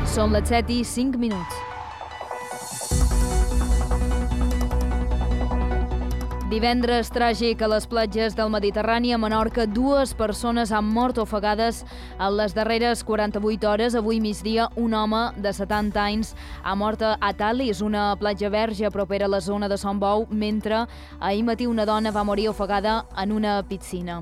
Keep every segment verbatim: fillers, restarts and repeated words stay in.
Són les set i cinc minuts. Divendres tràgic a les platges del Mediterrani. A Menorca, dues persones han mort ofegades en les darreres quaranta-vuit hores. Avui migdia, un home de setanta anys ha mort a Talis, una platja verge propera a la zona de Son Bou, mentre ahir matí una dona va morir ofegada en una piscina.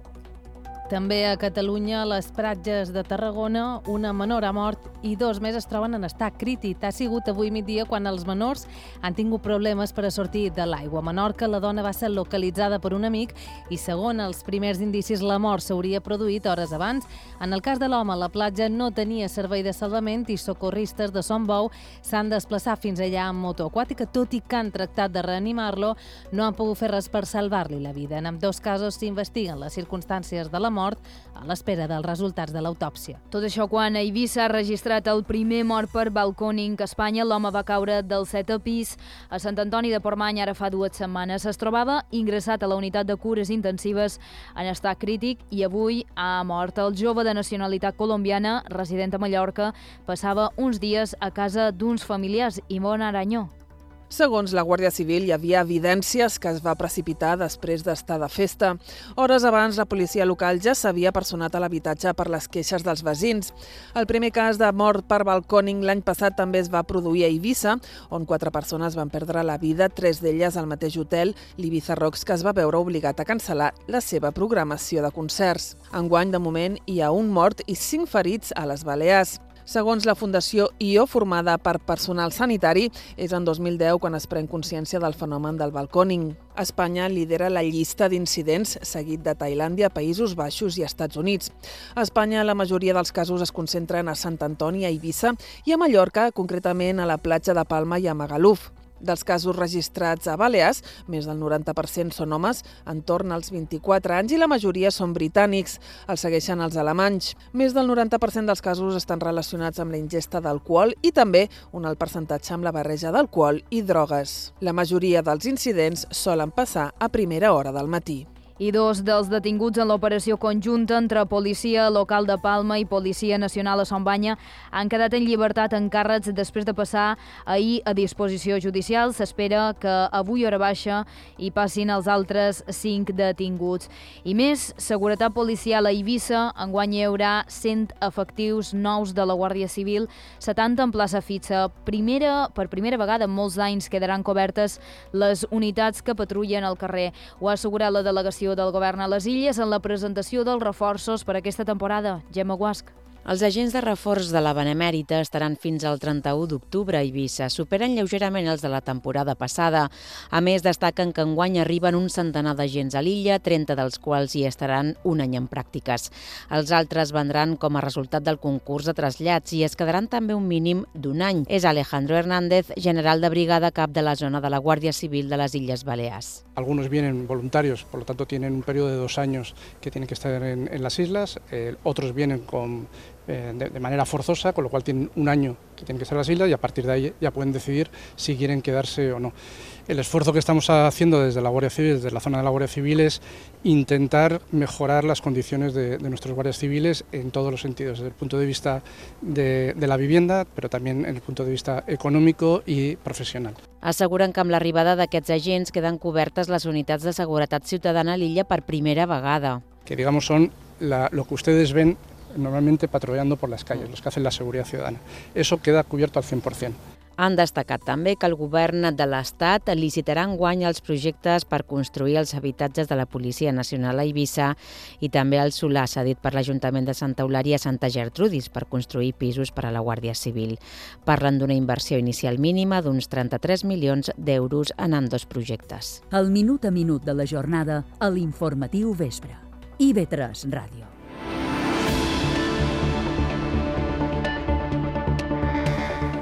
També a Catalunya, a les platges de Tarragona, una menor ha mort i dos més es troben en estat crític. Ha sigut avui migdia quan els menors han tingut problemes per a sortir de l'aigua. A Menorca, la dona va ser localitzada per un amic i, segons els primers indicis, la mort s'hauria produït hores abans. En el cas de l'home, la platja no tenia servei de salvament i socorristes de Son Bou s'han desplaçat fins allà amb moto aquàtica. Tot i que han tractat de reanimar-lo, no han pogut fer res per salvar-li la vida. En ambdós casos s'investiguen les circumstàncies de la mort a l'espera dels resultats de l'autòpsia. Tot això quan a Eivissa ha registrat el primer mort per balcòning a Espanya. L'home va caure del setè pis a Sant Antoni de Portmany ara fa dues setmanes. Es trobava ingressat a la unitat de cures intensives en estat crític i avui ha mort. El jove de nacionalitat colombiana, resident a Mallorca, passava uns dies a casa d'uns familiars. Ivonne Aranyó. Segons la Guàrdia Civil, hi havia evidències que es va precipitar després d'estar de festa. Hores abans, la policia local ja s'havia personat a l'habitatge per les queixes dels veïns. El primer cas de mort per balcòning l'any passat també es va produir a Eivissa, on quatre persones van perdre la vida, tres d'elles al mateix hotel, l'Ibiza Rocks, que es va veure obligat a cancel·lar la seva programació de concerts. Enguany, de moment, hi ha un mort i cinc ferits a les Balears. Segons la Fundació I O, formada per personal sanitari, és en dos mil deu quan es pren consciència del fenomen del balcòning. Espanya lidera la llista d'incidents, seguit de Tailàndia, Països Baixos i Estats Units. A Espanya, la majoria dels casos es concentren a Sant Antoni, a Eivissa, i a Mallorca, concretament a la platja de Palma i a Magaluf. Dels casos registrats a Balears, més del noranta per cent són homes, entorn als vint-i-quatre anys, i la majoria són britànics. Els segueixen els alemanys. Més del noranta per cent dels casos estan relacionats amb la ingesta d'alcohol i també un alt percentatge amb la barreja d'alcohol i drogues. La majoria dels incidents solen passar a primera hora del matí. I dos dels detinguts en l'operació conjunta entre Policia Local de Palma i Policia Nacional a Son Banya han quedat en llibertat en càrrecs després de passar ahir a disposició judicial. S'espera que avui hora baixa hi passin els altres cinc detinguts. I més, seguretat policial a Eivissa. Enguany hi haurà cent efectius nous de la Guàrdia Civil, setanta en plaça fixa. Primera, per primera vegada en molts anys quedaran cobertes les unitats que patrullen al carrer. Ho ha assegurat la delegació del govern a les Illes en la presentació dels reforços per aquesta temporada. Gemma Guasc. Els agents de reforç de la Benemèrita estaran fins al trenta-u d'octubre a Eivissa. Superen lleugerament els de la temporada passada. A més, destaquen que enguany arriben un centenar d'agents a l'illa, trenta dels quals hi estaran un any en pràctiques. Els altres vendran com a resultat del concurs de trasllats i es quedaran també un mínim d'un any. És Alejandro Hernández, general de brigada cap de la zona de la Guàrdia Civil de les Illes Balears. Algunos vienen voluntarios, por lo tanto tienen un periodo de dos años que tienen que estar en, en las islas. Eh, otros vienen con De, de manera forzosa, con lo cual tienen un año que tienen que estar en las islas y a partir de ahí ya pueden decidir si quieren quedarse o no. El esfuerzo que estamos haciendo desde la Guardia Civil, desde la zona de la Guardia Civil, es intentar mejorar las condiciones de, de nuestros guardias civiles en todos los sentidos, desde el punto de vista de, de la vivienda, pero también en el punto de vista económico y profesional. Asseguren que amb l'arribada d'aquests agents queden cobertes les unitats de seguretat ciutadana a l'illa per primera vegada. Que digamos son la, lo que ustedes ven normalmente patrullando por las calles, los que hacen la seguridad ciudadana. Eso queda cubierto al cent per cent. Han destacat també que el govern de l'Estat licitarà enguany els projectes per construir els habitatges de la Policia Nacional a Eivissa i també el solar cedit per l'Ajuntament de Santa Eulària a Santa Gertrudis per construir pisos per a la Guàrdia Civil. Parlen d'una inversió inicial mínima d'uns trenta-tres milions d'euros en ambdós projectes. El minut a minut de la jornada a l'informatiu vespre. I V tres Ràdio.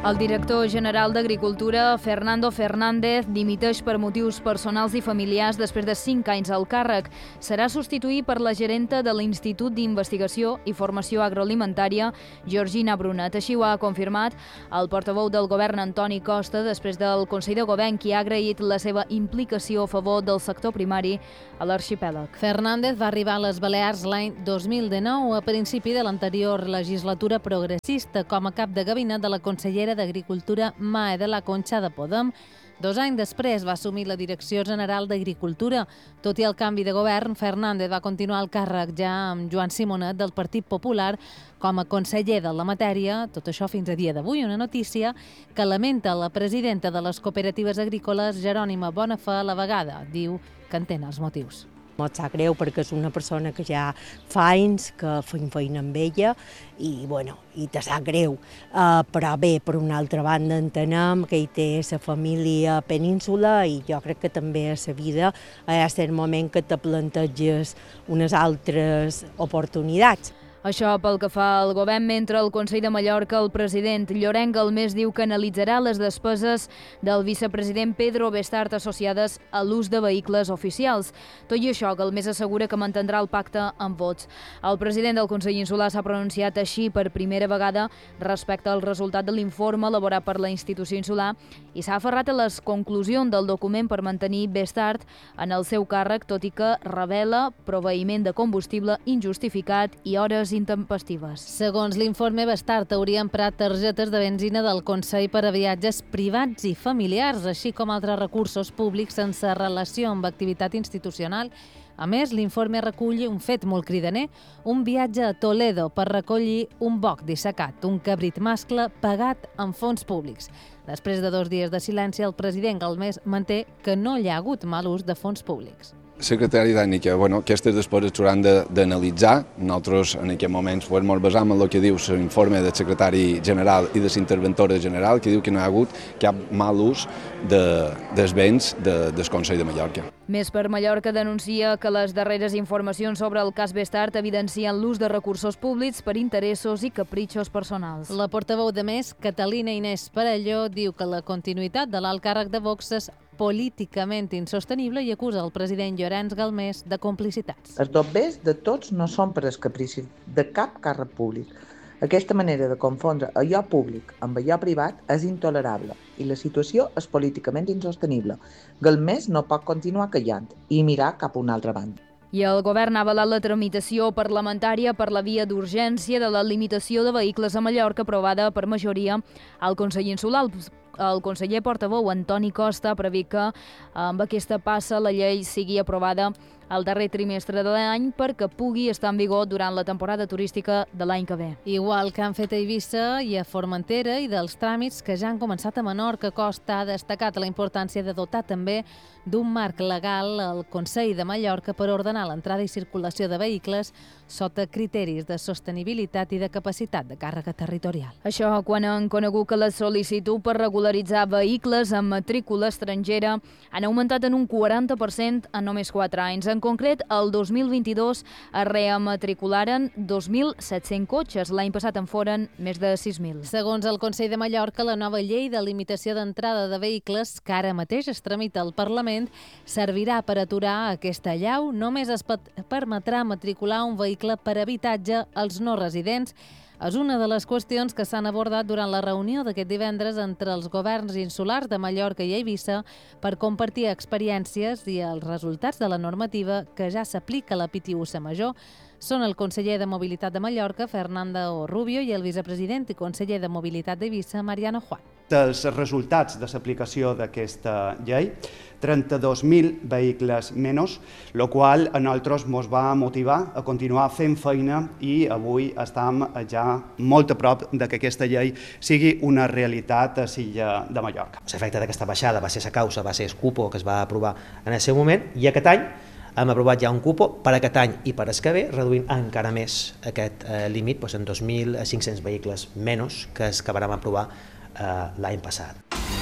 El director general d'Agricultura, Fernando Fernández, dimiteix per motius personals i familiars després de cinc anys al càrrec. Serà substituït per la gerenta de l'Institut d'Investigació i Formació Agroalimentària, Georgina Brunet. Així ho ha confirmat el portaveu del govern, Antoni Costa, després del Consell de Govern, qui ha agraït la seva implicació a favor del sector primari a l'arxipèlag. Fernández va arribar a les Balears l'any dos mil dinou, a principi de l'anterior legislatura progressista, com a cap de gabinet de la consellera d'Agricultura Mae de la Concha de Podem. Dos anys després va assumir la Direcció General d'Agricultura. Tot i el canvi de govern, Fernández va continuar al càrrec ja amb Joan Simonet del Partit Popular com a conseller de la matèria, tot això fins a dia d'avui. Una notícia que lamenta la presidenta de les cooperatives agrícoles, Jerònima Bonafé, a la vegada. Diu que entén els motius. Em sap greu perquè és una persona que ja fa anys que fem feina amb ella i, bueno, i te sap greu. Uh, però bé, per una altra banda, entenem que ell té la família a Península i jo crec que també a la vida hi ha cert moment que te planteges unes altres oportunitats. Això pel que fa al govern, mentre el Consell de Mallorca, el president Llorenç Galmés diu que analitzarà les despeses del vicepresident Pedro Bestart associades a l'ús de vehicles oficials. Tot i això, Galmés assegura que mantindrà el pacte amb vots. El president del Consell Insular s'ha pronunciat així per primera vegada respecte al resultat de l'informe elaborat per la institució insular i s'ha aferrat a les conclusions del document per mantenir Bestart en el seu càrrec, tot i que revela proveïment de combustible injustificat i hores intempestives. Segons l'informe, Bestart hauria emprat targetes de benzina del Consell per a viatges privats i familiars, així com altres recursos públics sense relació amb activitat institucional. A més, l'informe recull un fet molt cridaner, un viatge a Toledo per recollir un boc dissecat, un cabrit mascle pagat amb fons públics. Després de dos dies de silenci, el president Galmés manté que no hi ha hagut mal ús de fons públics. Secretari tècnica, bueno, aquestes despeses s'hauran d'analitzar. Nosaltres en aquest moment ens basam en el que diu l'informe del secretari general i de l'interventora general, que diu que no hi ha hagut cap mal ús de, dels béns de, del Consell de Mallorca. Més per Mallorca denuncia que les darreres informacions sobre el cas Bestart evidencien l'ús de recursos públics per interessos i capritxos personals. La portaveu de Més, Catalina Inés Parelló, diu que la continuïtat de l'alt càrrec de Vox és políticament insostenible i acusa el president Llorenç Galmés de complicitats. Els dobbers de tots no són per els capricis de cap càrrec públic. Aquesta manera de confondre allò públic amb allò privat és intolerable i la situació és políticament insostenible. Galmés no pot continuar callant i mirar cap a una altra banda. I el govern ha avalat la tramitació parlamentària per la via d'urgència de la limitació de vehicles a Mallorca aprovada per majoria al Consell Insular. El conseller portaveu Antoni Costa ha previst que amb aquesta passa la llei sigui aprovada el darrer trimestre de l'any perquè pugui estar en vigor durant la temporada turística de l'any que ve. Igual que han fet a Eivissa i a Formentera i dels tràmits que ja han començat a Menorca, Costa ha destacat la importància de dotar també d'un marc legal al Consell de Mallorca per ordenar l'entrada i circulació de vehicles sota criteris de sostenibilitat i de capacitat de càrrega territorial. Això quan han conegut que la sol·licitud per regularitzar vehicles amb matrícula estrangera han augmentat en un quaranta per cent en només quatre anys. En concret, el dos mil vint-i-dos es rematricularen dos mil set-cents cotxes. L'any passat en foren més de sis mil. Segons el Consell de Mallorca, la nova llei de limitació d'entrada de vehicles que ara mateix es tramita al Parlament servirà per aturar aquesta allau. Només es permetrà matricular un vehicle per habitatge als no residents. És una de les qüestions que s'han abordat durant la reunió d'aquest divendres entre els governs insulars de Mallorca i Eivissa per compartir experiències i els resultats de la normativa que ja s'aplica a la Pitiüssa Major. Són el conseller de Mobilitat de Mallorca, Fernando Rubio, i el vicepresident i conseller de Mobilitat d'Eivissa, Mariano Juan. Els resultats de l'aplicació d'aquesta llei, trenta-dos mil vehicles menys, el qual a nosaltres ens va motivar a continuar fent feina i avui estem ja molt a prop de que aquesta llei sigui una realitat a l'illa de Mallorca. L'efecte d'aquesta baixada va ser la causa, va ser el cupo que es va aprovar en el seu moment i aquest any hem aprovat ja un cupo per aquest any i per el que ve, reduint encara més aquest eh, límit doncs en dos mil cinc-cents vehicles menys que es que vam aprovar eh, l'any passat.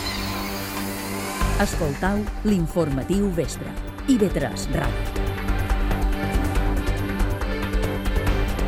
Escoltau l'informatiu vespre. I ve tres Ràdio.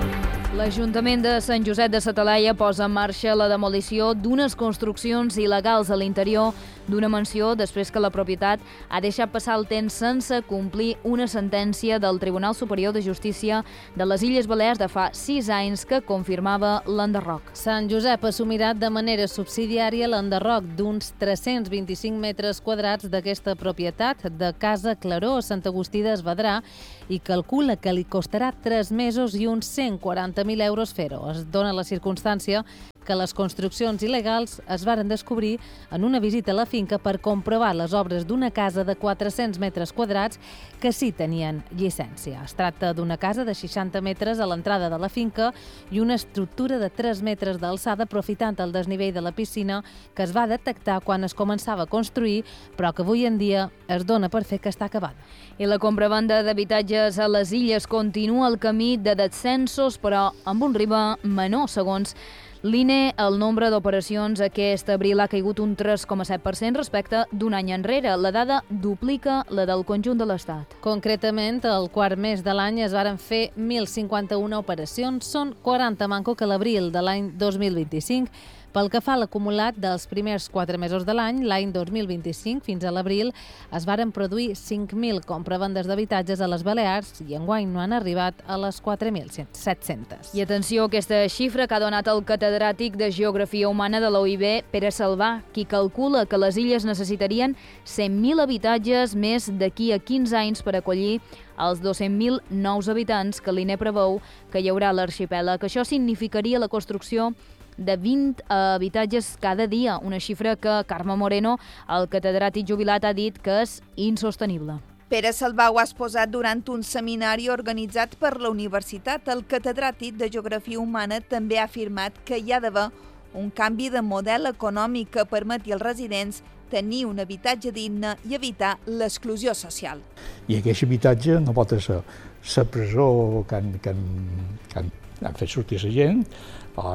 L'Ajuntament de Sant Josep de sa Talaia posa en marxa la demolició d'unes construccions il·legals a l'interior d'una mansió després que la propietat ha deixat passar el temps sense complir una sentència del Tribunal Superior de Justícia de les Illes Balears de fa sis anys que confirmava l'enderroc. Sant Josep assumirà de manera subsidiària l'enderroc d'uns tres-cents vint-i-cinc metres quadrats d'aquesta propietat de Casa Claró a Sant Agustí d'Esvedrà i calcula que li costarà tres mesos i uns cent quaranta mil euros fer-ho. Es dona la circumstància que les construccions il·legals es varen descobrir en una visita a la finca per comprovar les obres d'una casa de quatre-cents metres quadrats que sí tenien llicència. Es tracta d'una casa de seixanta metres a l'entrada de la finca i una estructura de tres metres d'alçada aprofitant el desnivell de la piscina que es va detectar quan es començava a construir, però que avui en dia es dona per fer que està acabada. I la compravenda d'habitatges a les illes continua el camí de descensos, però amb un ritme menor, segons l'I N E. El nombre d'operacions aquest abril ha caigut un tres coma set per cent respecte d'un any enrere. La dada duplica la del conjunt de l'Estat. Concretament, el quart mes de l'any es varen fer mil cinquanta-una operacions, són quaranta manco que l'abril de l'any dos mil vint-i-cinc. Pel que fa a l'acumulat dels primers quatre mesos de l'any, l'any dos mil vint-i-cinc fins a l'abril es varen produir cinc mil compravendes d'habitatges a les Balears i enguany no han arribat a les quatre mil set-centes. I atenció a aquesta xifra que ha donat el catedràtic de Geografia Humana de la U I B, Pere Salvà, qui calcula que les illes necessitarien cent mil habitatges més d'aquí a quinze anys per acollir els dos-cents mil nous habitants que l'I N E preveu que hi haurà a l'arxipèlag. Això significaria la construcció de vint habitatges cada dia, una xifra que Carme Moreno, el catedràtic jubilat, ha dit que és insostenible. Pere Salvà ho ha exposat durant un seminari organitzat per la universitat. El catedràtic de Geografia Humana també ha afirmat que hi ha d'haver un canvi de model econòmic que permeti als residents tenir un habitatge digne i evitar l'exclusió social. I aquest habitatge no pot ser la presó que han, que han, que han, han fet sortir la gent, o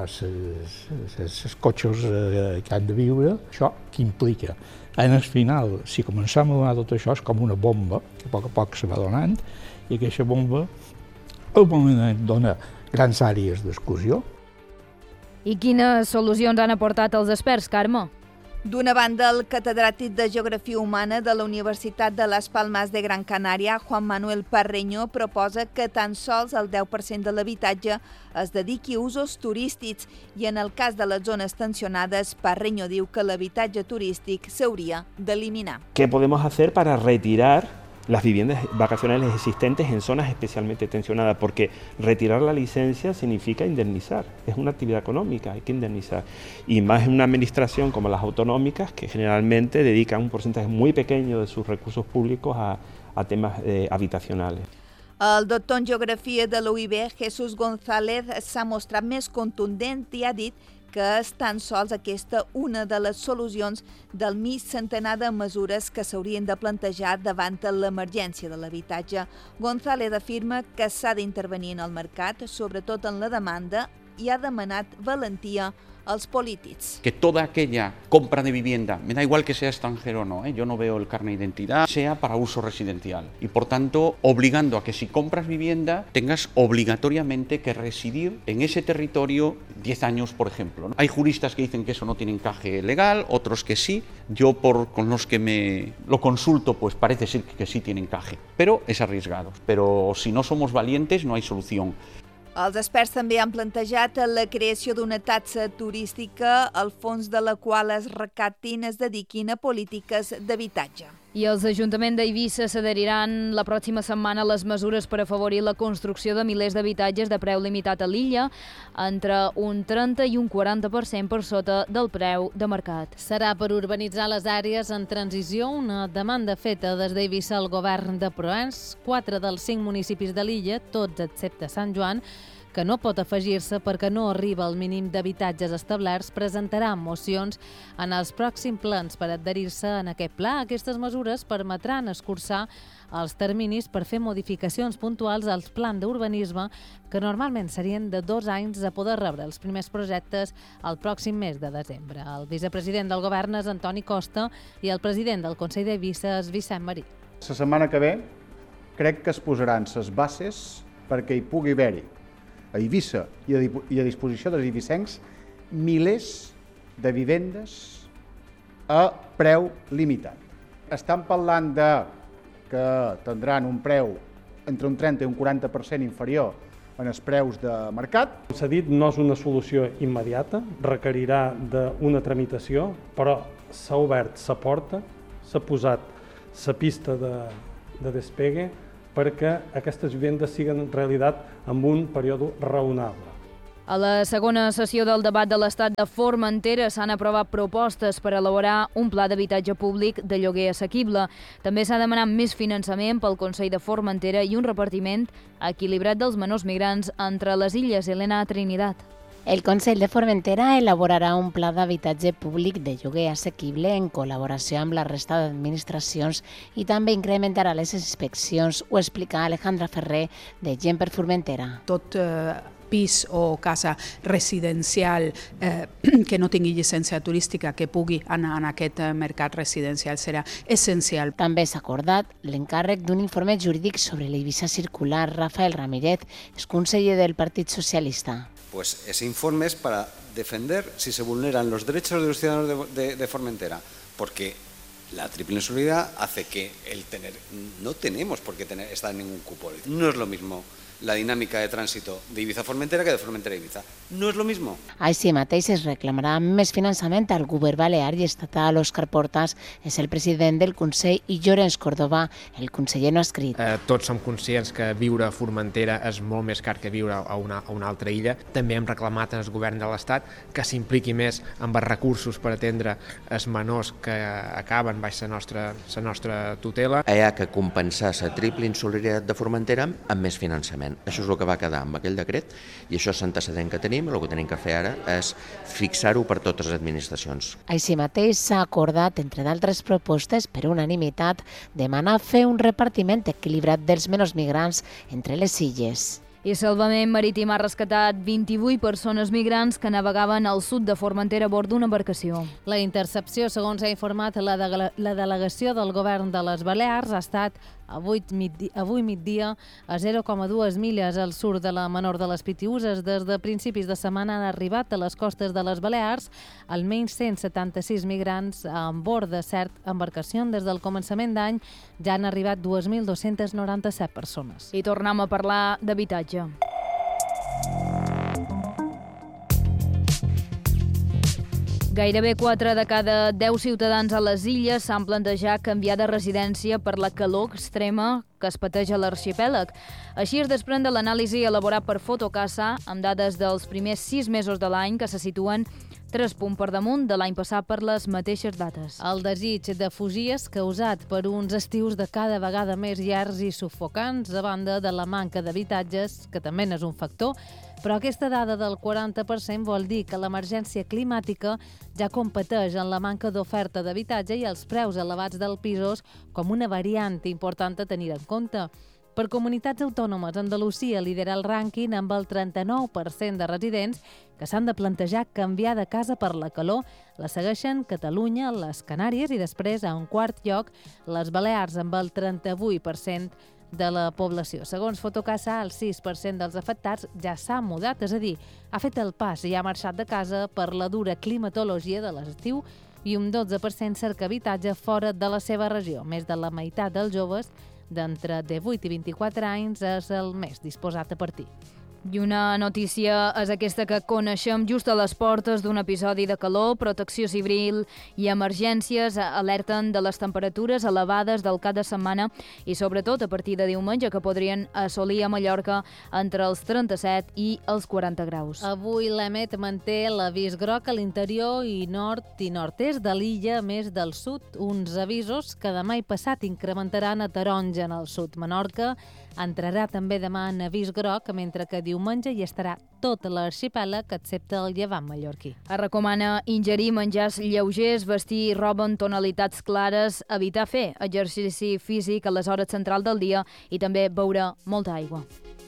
els cotxes que han de viure, això què implica? En el final, si començam a donar tot això, és com una bomba, que a poc a poc se va donant, i aquesta bomba al moment dona grans àrees d'exclusió. I quines solucions han aportat els experts, Carme? D'una banda, el catedràtic de Geografia Humana de la Universitat de Las Palmas de Gran Canària, Juan Manuel Parreño, proposa que tan sols el deu per cent de l'habitatge es dediqui a usos turístics i en el cas de les zones tensionades, Parreño diu que l'habitatge turístic s'hauria d'eliminar. ¿Qué podemos hacer para retirar las viviendas vacacionales existentes en zonas especialmente tensionadas? Porque retirar la licencia significa indemnizar, es una actividad económica, hay que indemnizar. Y más en una administración como las autonómicas, que generalmente dedican un porcentaje muy pequeño de sus recursos públicos a, a temas eh, habitacionales. El doctor en Geografia de la U I B, Jesús González, s'ha mostrat més contundent i ha dit que és tan sols aquesta una de les solucions del mig centenar de mesures que s'haurien de plantejar davant de l'emergència de l'habitatge. González afirma que s'ha d'intervenir en el mercat, sobretot en la demanda, i ha demanat valentia als polítics. Que toda aquella compra de vivienda, me da igual que sea extranjero o no, ¿eh? Yo no veo el carnet de identidad, sea para uso residencial. Y por tanto, obligando a que si compras vivienda, tengas obligatoriamente que residir en ese territorio diez años, por ejemplo, ¿no? Hay juristas que dicen que eso no tiene encaje legal, otros que sí. Yo, por, con los que me lo consulto, pues parece ser que sí tiene encaje, pero es arriesgado. Pero si no somos valientes, no hay solución. Els experts també han plantejat la creació d'una taxa turística, el fons de la qual es recaptin es dediquin a polítiques d'habitatge. I els ajuntaments d'Eivissa s'adheriran la pròxima setmana a les mesures per afavorir la construcció de milers d'habitatges de preu limitat a l'illa, entre un trenta i un quaranta per cent per sota del preu de mercat. Serà per urbanitzar les àrees en transició, una demanda feta des d'Eivissa al govern de Provenç. Quatre dels cinc municipis de l'illa, tots excepte Sant Joan, que no pot afegir-se perquè no arriba al mínim d'habitatges establerts, presentarà mocions en els pròxims plans per adherir-se en aquest pla. Aquestes mesures permetran escurçar els terminis per fer modificacions puntuals als plans d'urbanisme que normalment serien de dos anys a poder rebre els primers projectes el pròxim mes de desembre. El vicepresident del govern és Antoni Costa i el president del Consell d'Eivissa és Vicent Marí. La setmana que ve crec que es posaran les bases perquè hi pugui haver-hi a Eivissa i a disposició dels eivissencs milers de vivendes a preu limitat. Estan parlant de que tindran un preu entre un trenta i un quaranta per cent inferior en els preus de mercat. S'ha dit, no és una solució immediata, requerirà d'una tramitació, però s'ha obert la porta, s'ha posat la pista de, de despegue perquè aquestes vivendes siguin realitat en un període raonable. A la segona sessió del debat de l'Estat de Formentera s'han aprovat propostes per elaborar un pla d'habitatge públic de lloguer assequible. També s'ha demanat més finançament pel Consell de Formentera i un repartiment equilibrat dels menors migrants entre les illes. Elena Trinidad. El Consell de Formentera elaborarà un pla d'habitatge públic de lloguer assequible en col·laboració amb la resta d'administracions i també incrementarà les inspeccions, ho explica Alejandra Ferrer, de Gent per Formentera. Tot eh, pis o casa residencial eh, que no tingui llicència turística que pugui anar en aquest mercat residencial serà essencial. També s'ha acordat l'encàrrec d'un informe jurídic sobre l'Eivissa circular. Rafael Ramírez és conseller del Partit Socialista. Pues ese informe es para defender si se vulneran los derechos de los ciudadanos de, de, de Formentera, porque la triple insalubridad hace que el tener, no tenemos por qué tener, estar en ningún cupo. No es lo mismo la dinàmica de trànsito d'Eivissa a Formentera que de Formentera a Eivissa. No és lo mismo. Així mateix es reclamarà més finançament al govern balear i estatal. Òscar Portas és el president del Consell i Llorenç Córdoba, el conseller no escrit. Eh, tots som conscients que viure a Formentera és molt més car que viure a una, a una altra illa. També hem reclamat al govern de l'Estat que s'impliqui més amb els recursos per atendre els menors que acaben baix la nostra, la nostra tutela. Hi ha que compensar la triple insalubridad de Formentera amb més finançament. Això és el que va quedar amb aquell decret i això és l'antecedent que tenim. El que tenim que fer ara és fixar-ho per totes les administracions. Així mateix s'ha acordat, entre d'altres propostes, per unanimitat, demanar fer un repartiment equilibrat dels menors migrants entre les illes. I Salvament Marítim ha rescatat vint-i-vuit persones migrants que navegaven al sud de Formentera a bord d'una embarcació. La intercepció, segons ha informat la, de, la delegació del govern de les Balears, ha estat avui migdia, avui migdia a zero coma dos milles al sud de la Menor de les Pitiüses. Des de principis de setmana han arribat a les costes de les Balears almenys cent setanta-sis migrants a bord de set embarcacions. Des del començament d'any ja han arribat dos mil dos-cents noranta-set persones. I tornem a parlar d'habitatge. Gairebé quatre de cada deu ciutadans a les illes s'han plantejat canviar de residència per la calor extrema que es pateix a l'arxipèlag. Així es desprèn de l'anàlisi elaborat per Fotocasa amb dades dels primers sis mesos de l'any que se situen tres punts per damunt de l'any passat per les mateixes dates. El desig de fugir és causat per uns estius de cada vegada més llargs i sufocants, a banda de la manca d'habitatges, que també n'és un factor, però aquesta dada del quaranta per cent vol dir que l'emergència climàtica ja competeix en la manca d'oferta d'habitatge i els preus elevats dels pisos com una variant important a tenir en compte. Per comunitats autònomes, Andalusia lidera el rànquing amb el trenta-nou per cent de residents que s'han de plantejar canviar de casa per la calor. La segueixen Catalunya, les Canàries i després, a un quart lloc, les Balears amb el trenta-vuit per cent de la població. Segons Fotocasa, el sis per cent dels afectats ja s'ha mudat, és a dir, ha fet el pas i ha marxat de casa per la dura climatologia de l'estiu i un dotze per cent cerca habitatge fora de la seva regió. Més de la meitat dels joves d'entre divuit i vint-i-quatre anys és el més disposat a partir. I una notícia és aquesta que coneixem just a les portes d'un episodi de calor. Protecció Civil i Emergències alerten de les temperatures elevades del cap de setmana i sobretot a partir de diumenge que podrien assolir a Mallorca entre els trenta-set i els quaranta graus. Avui l'EMET manté l'avís groc a l'interior i nord i nord-est de l'illa, a més del sud, uns avisos que demà i passat incrementaran a taronja en el sud. Menorca entrarà també demà en avís groc, mentre que diumenge hi estarà tot l'arxipèlag excepte el llevant mallorquí. Es recomana ingerir menjars lleugers, vestir roba en tonalitats clares, evitar fer exercici físic a les hores centrals del dia i també beure molta aigua.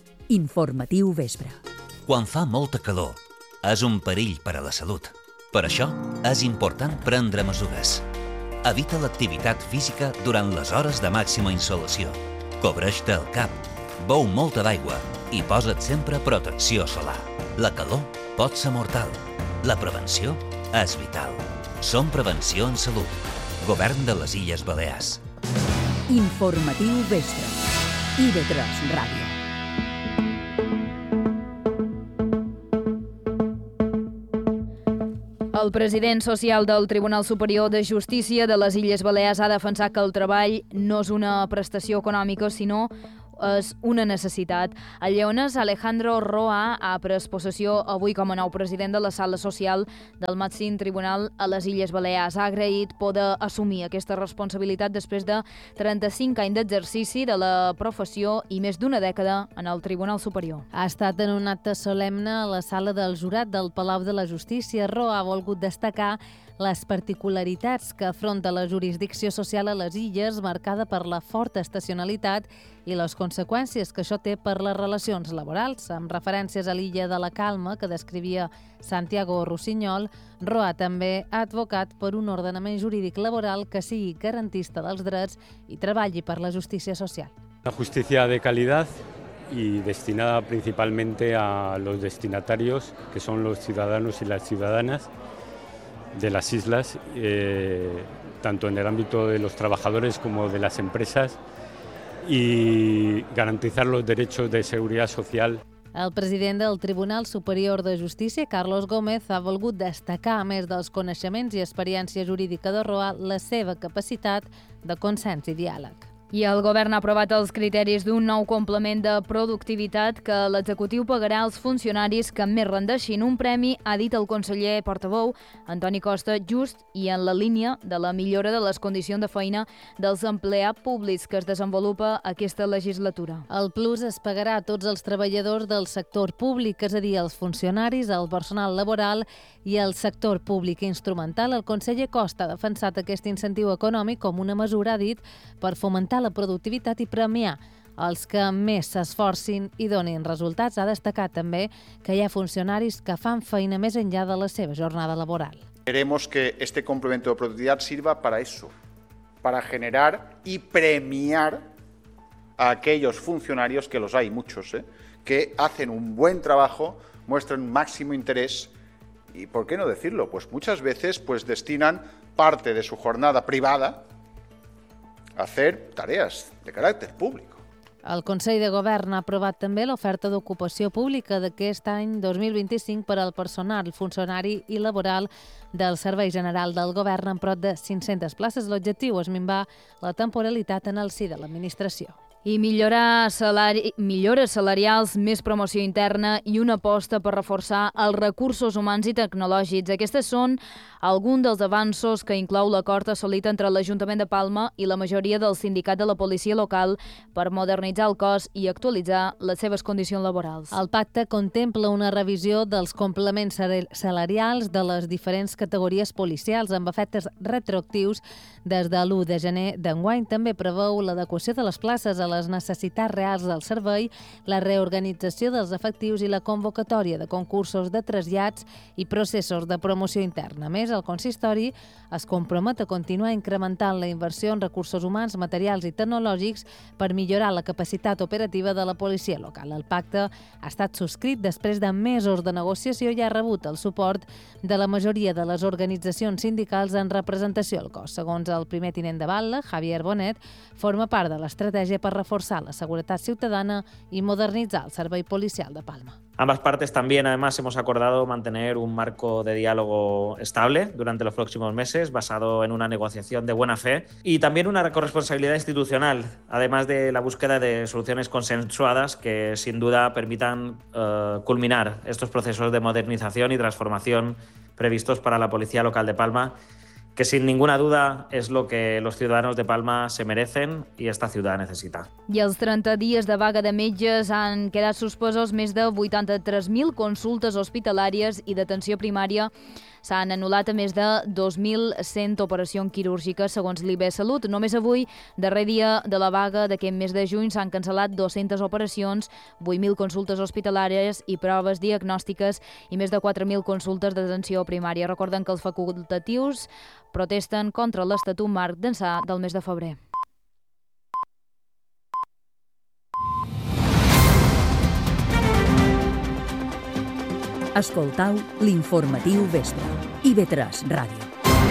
Informatiu vespre. Quan fa molta calor, és un perill per a la salut. Per això, és important prendre mesures. Evita l'activitat física durant les hores de màxima insolació. Cobreix-te el cap, Beu molta d'aigua i posa't sempre protecció solar. La calor pot ser mortal. La prevenció és vital. Som Prevenció en Salut. Govern de les Illes Balears. Informatiu Vespre. I ve tres Ràdio. El president social del Tribunal Superior de Justícia de les Illes Balears ha defensat que el treball no és una prestació econòmica, sinó és una necessitat. El lleonès Alejandro Roa ha pres possessió avui com a nou president de la Sala Social del màxim tribunal a les Illes Balears. Ha agraït poder assumir aquesta responsabilitat després de trenta-cinc anys d'exercici de la professió i més d'una dècada en el Tribunal Superior. Ha estat en un acte solemne a la sala del jurat del Palau de la Justícia. Roa ha volgut destacar les particularitats que afronta la jurisdicció social a les illes, marcada per la forta estacionalitat i les conseqüències que això té per les relacions laborals. Amb referències a l'illa de la Calma, que descrivia Santiago Rossinyol, Roa també ha advocat per un ordenament jurídic laboral que sigui garantista dels drets i treballi per la justícia social. Una justicia de calidad y destinada principalmente a los destinatarios, que son los ciudadanos y las ciudadanas de las islas, eh, tanto en el ámbito de los trabajadores como de las empresas, y garantizar los derechos de seguridad social. El president del Tribunal Superior de Justícia, Carlos Gómez, ha volgut destacar, a més dels coneixements i experiència jurídica de Roa, la seva capacitat de consens i diàleg. I el govern ha aprovat els criteris d'un nou complement de productivitat que l'executiu pagarà als funcionaris que més rendeixin. Un premi, ha dit el conseller portaveu, Antoni Costa, just i en la línia de la millora de les condicions de feina dels empleats públics que es desenvolupa aquesta legislatura. El plus es pagarà a tots els treballadors del sector públic, és a dir, els funcionaris, el personal laboral i el sector públic instrumental. El conseller Costa ha defensat aquest incentiu econòmic com una mesura, ha dit, per fomentar la productivitat i premiar els que més s'esforcin i donin resultats. Ha destacat també que hi ha funcionaris que fan feina més enllà de la seva jornada laboral. Queremos que este complemento de productividad sirva para eso, para generar y premiar a aquellos funcionarios, que los hay muchos, ¿eh? que hacen un buen trabajo, muestran máximo interés y, ¿por qué no decirlo? Pues muchas veces pues destinan parte de su jornada privada a hacer tareas de caràcter públic. El Consell de Govern ha aprovat també l'oferta d'ocupació pública d'aquest any dos mil vint-i-cinc per al personal funcionari i laboral del Servei General del Govern amb prop de cinc-centes places. L'objectiu és minvar la temporalitat en el si de l'administració. I millorar salari, millores salarials, més promoció interna i una aposta per reforçar els recursos humans i tecnològics. Aquestes són alguns dels avanços que inclou l'acord assolit entre l'Ajuntament de Palma i la majoria del sindicat de la policia local per modernitzar el cos i actualitzar les seves condicions laborals. El pacte contempla una revisió dels complements salarials de les diferents categories policials amb efectes retroactius des de l'u de gener d'enguany. També preveu l'adequació de les places a les necessitats reals del servei, la reorganització dels efectius i la convocatòria de concursos de trasllats i processos de promoció interna. A més, el consistori es compromet a continuar incrementant la inversió en recursos humans, materials i tecnològics per millorar la capacitat operativa de la policia local. El pacte ha estat subscrit després de mesos de negociació i ha rebut el suport de la majoria de les organitzacions sindicals en representació al cos. Segons el primer tinent de batlle, Javier Bonet, forma part de l'estratègia per reforçar la seguretat ciutadana y modernizar el servei policial de Palma. Ambas partes también, además, hemos acordado mantener un marco de diálogo estable durante los próximos meses, basado en una negociación de buena fe y también una corresponsabilidad institucional, además de la búsqueda de soluciones consensuadas que, sin duda, permitan uh, culminar estos procesos de modernización y transformación previstos para la Policía Local de Palma, que sin ninguna duda es lo que los ciudadanos de Palma se merecen y esta ciudad necesita. I els trenta dies de vaga de metges han quedat suspesos més de vuitanta-tres mil consultes hospitalàries i d'atenció primària. S'han anul·lat a més de dos mil cent operacions quirúrgiques, segons l'I B Salut. Només avui, darrer dia de la vaga d'aquest mes de juny, s'han cancel·lat dues-centes operacions, vuit mil consultes hospitalàries i proves diagnòstiques i més de quatre mil consultes d'atenció primària. Recorden que els facultatius protesten contra l'Estatut Marc d'ençà del mes de febrer. Escoltau l'informatiu vespre. I ve tres Ràdio.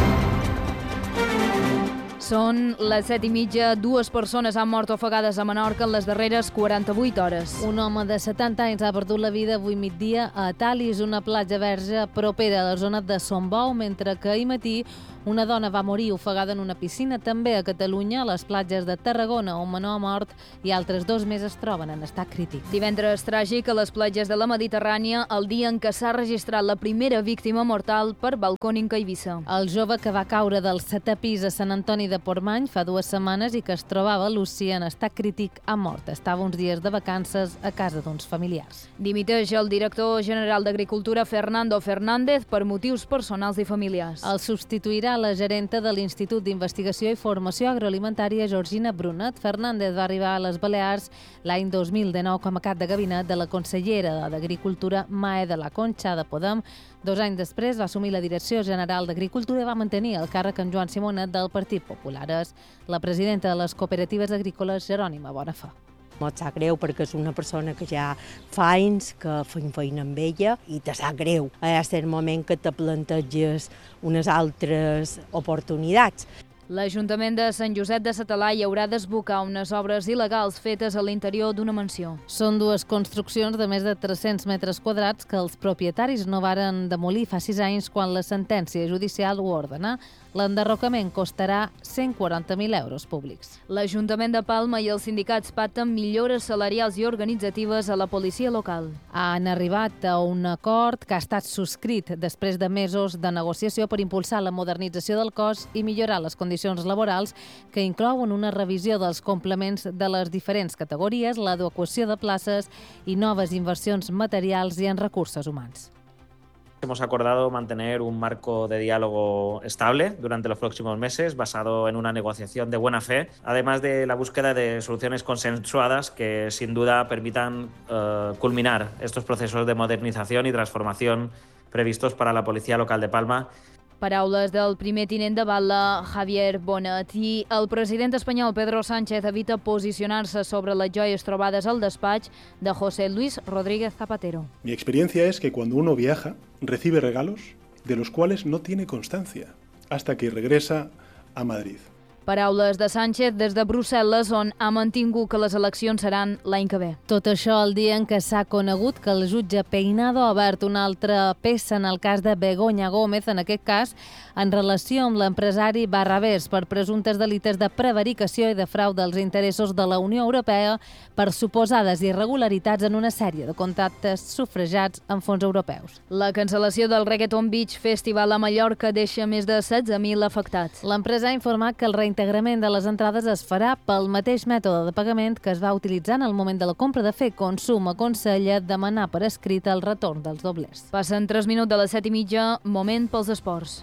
Són les set i mitja. Dues persones han mort ofegades a Menorca en les darreres quaranta-vuit hores. Un home de setanta anys ha perdut la vida avui migdia a Talis, una platja verge propera a la zona de Son Bou, mentre que ahir matí una dona va morir ofegada en una piscina. També a Catalunya, a les platges de Tarragona, un menor ha mort i altres dos més es troben en estat crític. Divendres tràgic a les platges de la Mediterrània, el dia en què s'ha registrat la primera víctima mortal per balcònica a Eivissa. El jove que va caure del setè pis a Sant Antoni de Portmany fa dues setmanes i que es trobava a Lucí en estat crític ha mort. Estava uns dies de vacances a casa d'uns familiars. Dimiteix el director general d'Agricultura, Fernando Fernández, per motius personals i familiars. El substituirà la gerenta de l'Institut d'Investigació i Formació Agroalimentària, Georgina Brunet. Fernández va arribar a les Balears l'any dos mil dinou com a cap de gabinet de la consellera d'Agricultura, Mae de la Concha de Podem. Dos anys després va assumir la direcció general d'Agricultura i va mantenir el càrrec en Joan Simonet del Partit Popular. És la presidenta de les cooperatives agrícoles, Jerònima Bonafà. Mos sap greu perquè és una persona que ja fa anys que fem feina amb ella i te sap greu. És el moment que te planteges unes altres oportunitats. L'Ajuntament de Sant Josep de Sa Talaia haurà d'esbocar unes obres il·legals fetes a l'interior d'una mansió. Són dues construccions de més de tres-cents metres quadrats que els propietaris no varen demolir fa sis anys quan la sentència judicial ho ordena. L'enderrocament costarà cent quaranta mil euros públics. L'Ajuntament de Palma i els sindicats pacten millores salarials i organitzatives a la policia local. Han arribat a un acord que ha estat subscrit després de mesos de negociació per impulsar la modernització del cos i millorar les condicions laborals, que inclouen una revisió dels complements de les diferents categories, l'adequació de places i noves inversions materials i en recursos humans. Hemos acordado mantener un marco de diálogo estable durante los próximos meses, basado en una negociación de buena fe, además de la búsqueda de soluciones consensuadas que sin duda permitan eh, culminar estos procesos de modernización y transformación previstos para la Policía Local de Palma. Paraules del primer tinent de batlle, Javier Bonet. I el president espanyol, Pedro Sánchez, evita posicionar-se sobre les joies trobades al despatx de José Luis Rodríguez Zapatero. Mi experiencia es que cuando uno viaja, recibe regalos de los cuales no tiene constancia, hasta que regresa a Madrid. Paraules de Sánchez des de Brussel·les, on ha mantingut que les eleccions seran l'any que ve. Tot això el dia en què s'ha conegut que el jutge Peinado ha obert una altra peça en el cas de Begoña Gómez, en aquest cas en relació amb l'empresari Barrabés per presumptes delites de prevaricació i de frau dels interessos de la Unió Europea per suposades irregularitats en una sèrie de contractes sufragats amb fons europeus. La cancel·lació del Reggaeton Beach Festival a Mallorca deixa més de setze mil afectats. L'empresa ha informat que el reintegrament de les entrades es farà pel mateix mètode de pagament que es va utilitzar en el moment de la compra de fer. Consum aconsella demanar per escrit el retorn dels doblers. Passen tres minuts de les set i mitja, moment pels esports.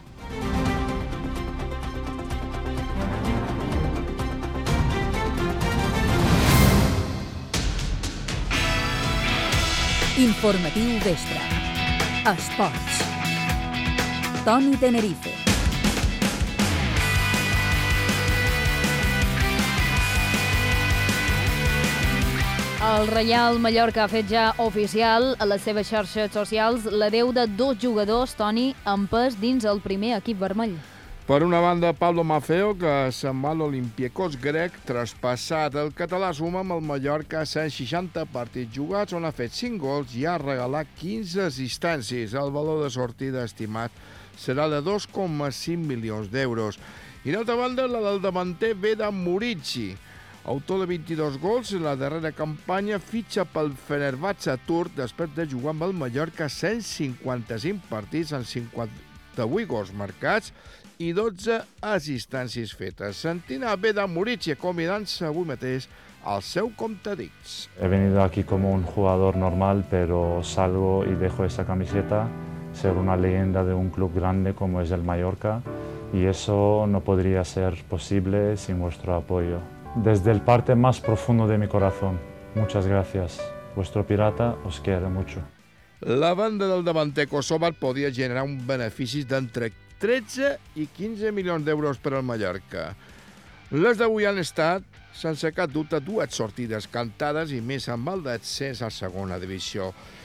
Informatiu vespre. Esports. Toni Tenerife. El Reial Mallorca ha fet ja oficial a les seves xarxes socials l'adeu de dos jugadors, Toni, amb pes dins el primer equip vermell. Per una banda, Pablo Maffeo, que se'n va a l'Olympiacos grec, traspassat. El català suma amb el Mallorca cent seixanta partits jugats, on ha fet cinc gols i ha regalat quinze assistències. El valor de sortida estimat serà de dos coma cinc milions d'euros. I d'altra banda, la del davanter Vedat Murici. Autor de vint-i-dos gols, la darrera campanya fitxa pel Fenerbahçe turc després de jugar amb el Mallorca cent cinquanta-cinc partits amb cinquanta-vuit gols marcats i dotze assistències fetes. Sentim a Vedat Murici acomiadant-se avui mateix al seu comptadits. He venido aquí como un jugador normal, pero salgo y dejo esa camiseta, ser una leyenda de un club grande como es el Mallorca, y eso no podría ser posible sin vuestro apoyo. Desde el parte más profundo de mi corazón, muchas gracias. Vuestro pirata os quiere mucho. La banda del davanter Kosovar podia generar un benefici d'entre tretze i quinze milions d'euros per al Mallorca. Les d'avui han estat, sense cap dubte, dues sortides cantades i més amb el descens a segona divisió.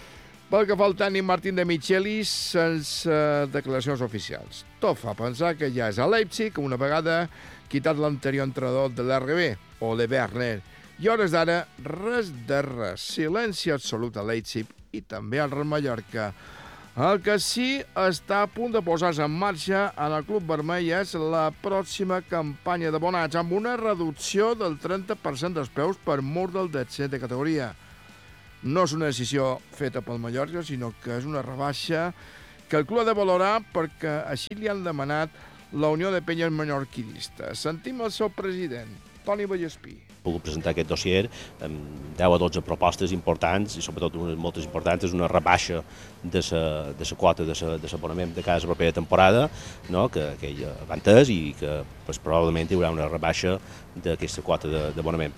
Pel que fa al tècnic Martín de Michelis, sense declaracions oficials. Tot fa pensar que ja és a Leipzig, una vegada quitat l'anterior entrenador de l'R B, Ole Werner. I a hores d'ara, res de res. Silenci absolut a Leipzig i també al Real Mallorca. El que sí està a punt de posar-se en marxa en el Club Vermell és la pròxima campanya d'abonats, amb una reducció del trenta per cent dels preus per mort del descens de categoria. No és una decisió feta pel Mallorca, sinó que és una rebaixa que el club ha de valorar perquè així li han demanat la Unió de Penyes Mallorquinistes. Sentim el seu president, Toni Vallespí. He pogut presentar aquest dossier amb deu a dotze propostes importants i sobretot unes moltes importants és una rebaixa de la quota de l'abonament de cada propera temporada, no? que, que ja va entès i que pues, probablement hi haurà una rebaixa d'aquesta quota d'abonament.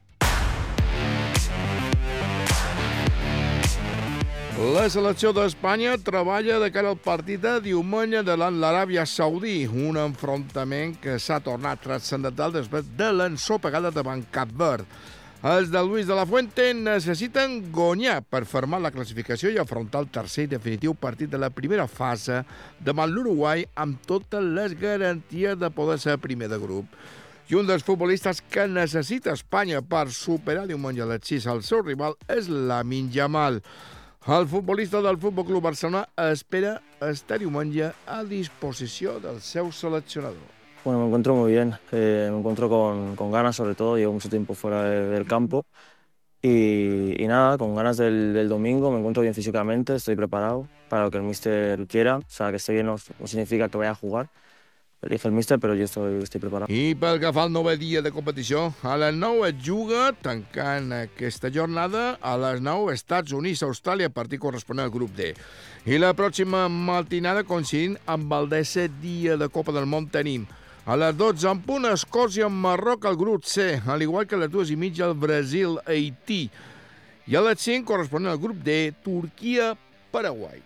La selecció d'Espanya treballa de cara al partit de diumenge davant l'Aràbia Saudí, un enfrontament que s'ha tornat transcendental després de l'ensopegada davant Cap Verd. Els de Luis de la Fuente necessiten guanyar per fermar la classificació i afrontar el tercer i definitiu partit de la primera fase davant l'Uruguai amb totes les garanties de poder ser primer de grup. I un dels futbolistes que necessita Espanya per superar diumenge a les sis al seu rival és Lamine Yamal. El futbolista del Fútbol Club Barcelona espera estar diumenge a disposició del seu seleccionador. Bueno, me encuentro muy bien, eh, me encuentro con, con ganas sobre todo, llevo mucho tiempo fuera de, del campo y, y nada, con ganas del, del domingo, me encuentro bien físicamente, estoy preparado para lo que el míster quiera, o sea, que esté bien no, no significa que vaya a jugar. Elige el míster, però jo estoy, estoy preparat. I pel que fa al nou dia de competició, a les nou es juga, tancant aquesta jornada, a les nou Estats Units, Austràlia, partit corresponent al grup D. I la pròxima matinada, coincidint amb el desè dia de Copa del Món, tenim a les dotze en punt Escòcia amb Marroc al grup C, al igual que a les dues i mitja el Brasil, Haití. I a les cinc, corresponent al grup D, Turquia, Paraguai.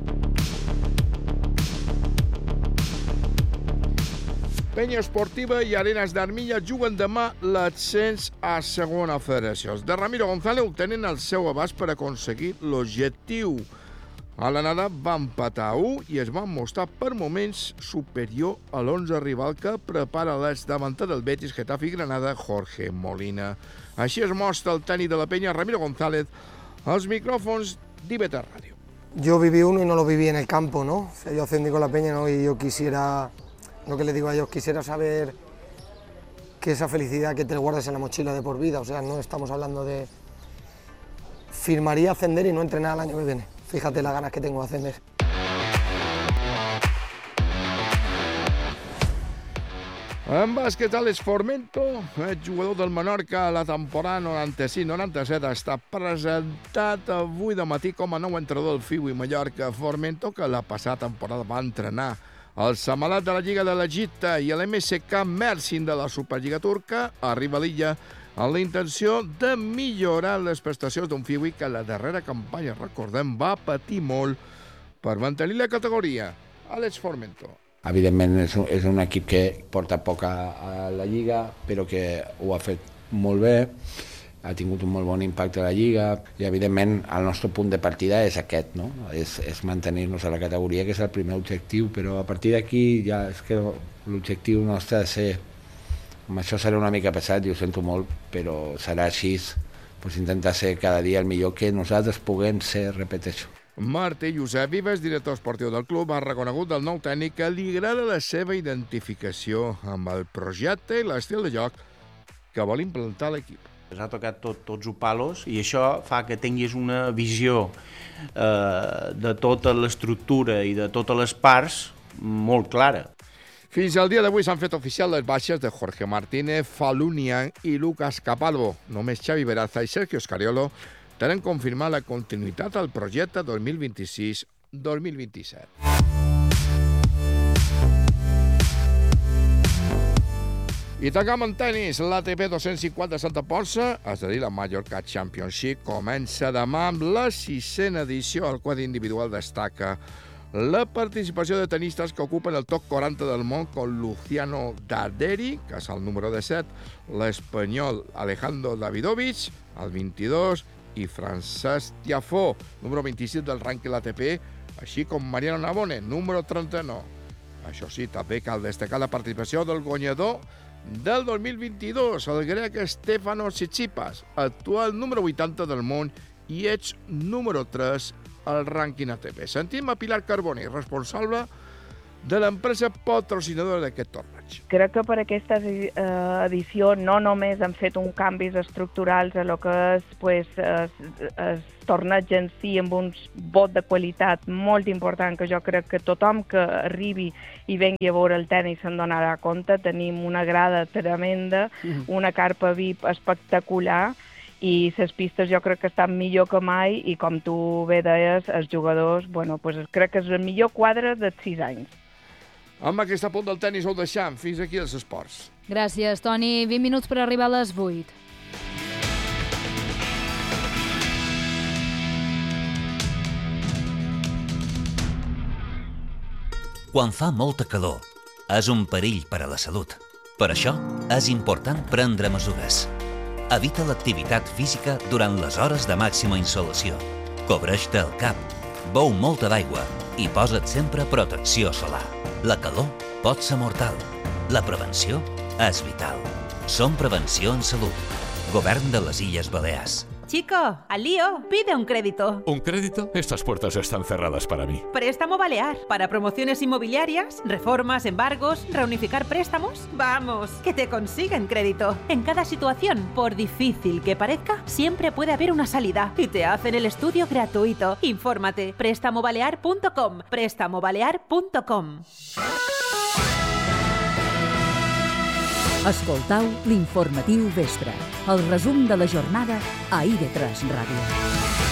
Penya Esportiva i Arenas d'Armilla juguen demà l'ascens a segona federació. Els de Ramiro González ho tenen al seu abast per aconseguir l'objectiu. A l'anada va empatar a u i es van mostrar per moments superior a l'onze rival que prepara l'exdavanter del Betis, Getafe i Granada, Jorge Molina. Així es mostra el tècnic de la Penya, Ramiro González, als micròfons d'I B T Radio. Yo viví uno y no lo viví en el campo, ¿no? O sea, yo ascendí con la Peña, ¿no? Y yo quisiera... Lo que les digo a ellos, quisiera saber que esa felicidad que te guardas en la mochila de por vida, o sea, no estamos hablando de... Firmaría ascender y no entrenar el año que viene. Fíjate las ganas que tengo de ascender. En bàsquet, Alex Formento, el jugador del Menorca a la temporada noranta-sis noranta-set, està presentat avui de matí com a nou entrenador del F I U i Mallorca. Formento, que la passada temporada va entrenar el Samalat de la Lliga de l'Egipte i l'M S K Mersin de la Superliga turca, arriba a l'illa amb la intenció de millorar les prestacions d'un F I U I que la darrera campanya, recordem, va patir molt per mantenir la categoria. Alex Formento. Evidentment és un, és un equip que porta poc a, a la Lliga, però que ho ha fet molt bé, ha tingut un molt bon impacte a la Lliga i evidentment el nostre punt de partida és aquest, no? és, és mantenir-nos a la categoria, que és el primer objectiu, però a partir d'aquí ja és que l'objectiu nostre ha de ser, amb això serà una mica pesat i ho sento molt, però serà així, doncs intentar ser cada dia el millor que nosaltres puguem ser, repeteixo. Martí Josep Vives, director esportiu del club, ha reconegut del nou tècnic que li agrada la seva identificació amb el projecte i l'estil de joc que vol implantar l'equip. Ens ha tocat tot, tots els palos i això fa que tinguis una visió eh, de tota l'estructura i de totes les parts molt clara. Fins al dia d'avui s'han fet oficials les baixes de Jorge Martínez, Falunian i Lucas Capalvo. Només Xavi Veraza i Sergio Scariolo tenen confirmat la continuïtat al projecte dos mil vint-i-sis dos mil vint-i-set. I tancam en tenis, l'A T P dos-cents cinquanta Santa Ponça, és a dir, la Mallorca Championship, comença demà amb la sisena edició, al qual individual destaca la participació de tenistes que ocupen el top quaranta del món, com Luciano Darderi, que és el número disset, l'espanyol Alejandro Davidovich, el vint-i-dos, i Francesc Tiafó, número vint-i-sis del rànquing A T P, així com Mariano Navone, número trenta-nou. Això sí, també cal destacar la participació del guanyador del dos mil vint-i-dos, el grec Stefanos Tsitsipas, actual número vuitanta del món i ets número tres al rànquing A T P. Sentim a Pilar Carboni, responsable de l'empresa patrocinadora d'aquest torneig. Crec que per aquesta edició no només han fet un canvis estructurals a lo que és pues, es, es torneig en si amb un vot de qualitat molt important que jo crec que tothom que arribi i vengui a veure el tenis se'n donarà compte. Tenim una grada tremenda, una carpa V I P espectacular i les pistes jo crec que estan millor que mai i com tu bé deies, els jugadors, bueno, pues crec que és el millor quadre dels sis anys. Amb aquest punt del tenis ho deixam. Fins aquí els esports. Gràcies, Toni. vint minuts per arribar a les vuit. Quan fa molta calor, és un perill per a la salut. Per això, és important prendre mesures. Evita l'activitat física durant les hores de màxima insolació. Cobreix-te el cap, beu molta d'aigua i posa't sempre protecció solar. La calor pot ser mortal. La prevenció és vital. Som Prevenció en Salut. Govern de les Illes Balears. Chico, al lío, pide un crédito. ¿Un crédito? Estas puertas están cerradas para mí. Préstamo Balear. Para promociones inmobiliarias, reformas, embargos, reunificar préstamos. Vamos, que te consiguen crédito. En cada situación, por difícil que parezca, siempre puede haber una salida. Y te hacen el estudio gratuito. Infórmate. préstamo balear punto com. préstamo balear punto com. Escoltau l'informatiu vespre, el resum de la jornada a I V tres Ràdio.